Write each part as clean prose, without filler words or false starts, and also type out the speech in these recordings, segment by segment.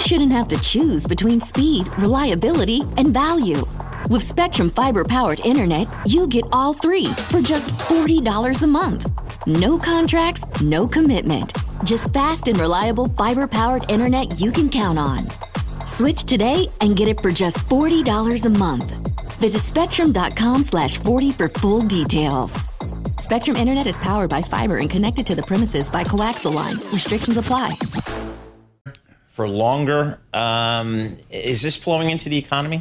shouldn't have to choose between speed, reliability, and value. With Spectrum Fiber-powered internet, you get all three for just $40 a month. No contracts, no commitment. Just fast and reliable fiber-powered internet you can count on. Switch today and get it for just $40 a month. Visit spectrum.com/40 for full details. Spectrum Internet is powered by fiber and connected to the premises by coaxial lines. Restrictions apply. For longer, is this flowing into the economy?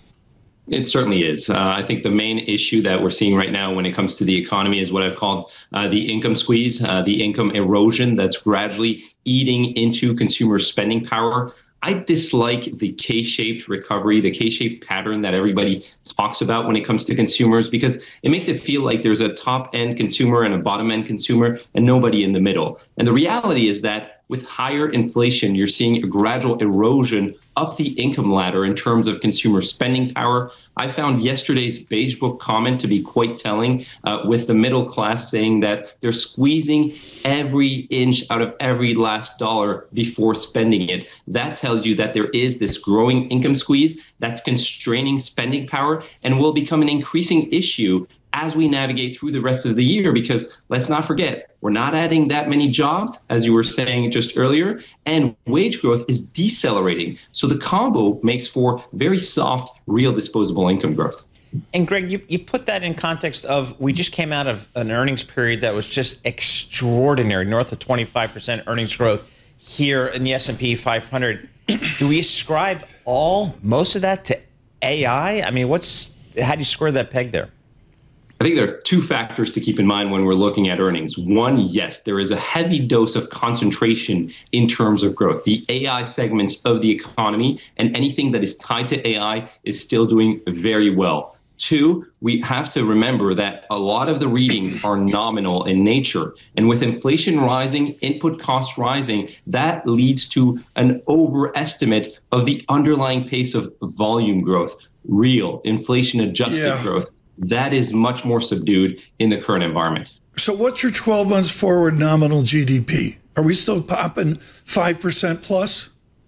It certainly is. I think the main issue that we're seeing right now when it comes to the economy is what I've called the income squeeze, the income erosion that's gradually eating into consumer spending power. I dislike the K-shaped recovery, the K-shaped pattern that everybody talks about when it comes to consumers, because it makes it feel like there's a top-end consumer and a bottom-end consumer and nobody in the middle. And the reality is that with higher inflation, you're seeing a gradual erosion up the income ladder in terms of consumer spending power. I found yesterday's Beige Book comment to be quite telling, with the middle class saying that they're squeezing every inch out of every last dollar before spending it. That tells you that there is this growing income squeeze that's constraining spending power and will become an increasing issue as we navigate through the rest of the year, because let's not forget, we're not adding that many jobs, as you were saying just earlier, and wage growth is decelerating. So the combo makes for very soft, real disposable income growth. And Greg, you put that in context of, we just came out of an earnings period that was just extraordinary, north of 25% earnings growth here in the S&P 500. Do we ascribe most of that to AI? I mean, how do you square that peg there? I think there are two factors to keep in mind when we're looking at earnings. One, yes, there is a heavy dose of concentration in terms of growth. The AI segments of the economy and anything that is tied to AI is still doing very well. Two, we have to remember that a lot of the readings are nominal in nature. And with inflation rising, input costs rising, that leads to an overestimate of the underlying pace of volume growth, real inflation-adjusted growth. That is much more subdued in the current environment. So what's your 12 months forward nominal GDP? Are we still popping 5% plus?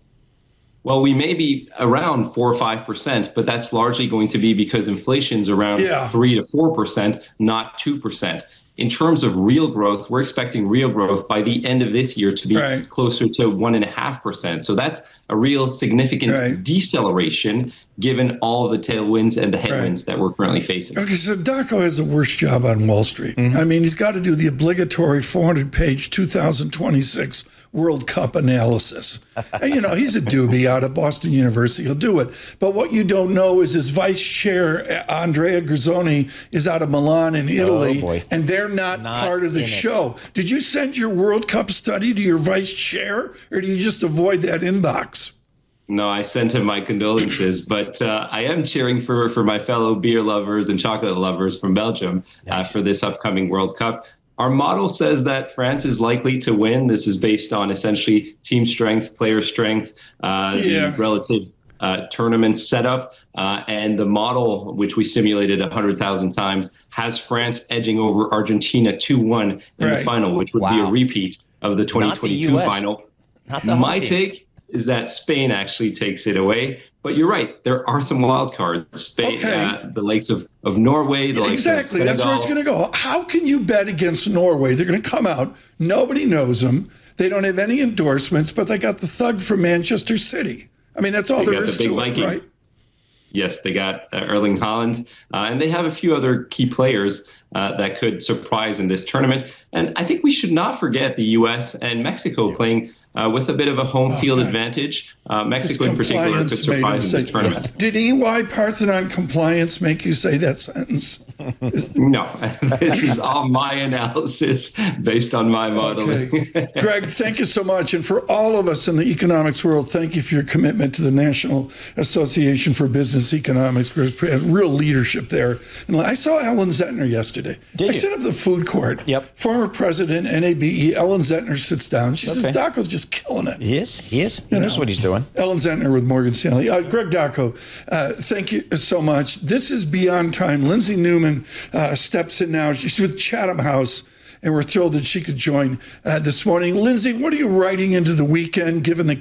Well, we may be around 4 or 5%, but that's largely going to be because inflation's around 3 to 4%, not 2%. In terms of real growth, we're expecting real growth by the end of this year to be closer to 1.5%. So that's a real significant deceleration given all of the tailwinds and the headwinds that we're currently facing. Okay, so Darko has the worst job on Wall Street. I mean, he's got to do the obligatory 400-page 2026 World Cup analysis. And, you know, he's a doobie out of Boston University. He'll do it. But what you don't know is his vice chair, Andrea Grisoni, is out of Milan in Italy, and they're not part of the show. Did you send your World Cup study to your vice chair, or do you just avoid that inbox? No, I sent him my condolences, but I am cheering for my fellow beer lovers and chocolate lovers from Belgium for this upcoming World Cup. Our model says that France is likely to win. This is based on essentially team strength, player strength, the relative tournament setup. And the model, which we simulated 100,000 times, has France edging over Argentina 2-1 in the final, which would be a repeat of the 2022 final. My take is that Spain actually takes it away. But you're right. There are some wild cards. Spain, the likes of Norway, the likes of Senegal. That's where it's going to go. How can you bet against Norway? They're going to come out. Nobody knows them. They don't have any endorsements, but they got the thug from Manchester City. I mean, that's all there is to it, right? Yes, they got Erling Haaland, and they have a few other key players that could surprise in this tournament. And I think we should not forget the U.S. and Mexico playing with a bit of a home field advantage. Mexico in particular could surprise in this tournament. Did EY Parthenon compliance make you say that sentence? No, this is all my analysis based on my modeling. Okay. Greg, thank you so much. And for all of us in the economics world, thank you for your commitment to the National Association for Business Economics. Real leadership there. And I saw Ellen Zentner yesterday. I set up the food court. Former president, NABE, Ellen Zentner sits down. She says, Darko's just killing it. He is. He knows what he's doing. Ellen Zentner with Morgan Stanley. Greg Darko, thank you so much. This is Beyond Time. Lindsay Newman steps in now. She's with Chatham House, and we're thrilled that she could join this morning. Lindsay, what are you writing into the weekend, given the